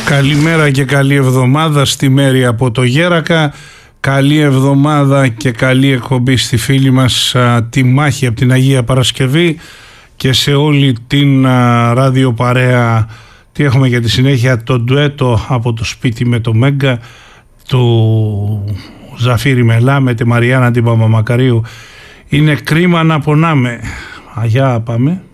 Καλημέρα και καλή εβδομάδα στη Μέρη από το Γέρακα. Καλή εβδομάδα και καλή εκπομπή στη φίλη μας τη Μάχη από την Αγία Παρασκευή και σε όλη την ραδιοπαρέα. Τι έχουμε για τη συνέχεια? Το ντουέτο από το σπίτι με το Μέγκα του Ζαφύρη Μελά με τη Μαριάννα την Παπαμακαρίου. Είναι κρίμα να πονάμε. Αγιά πάμε.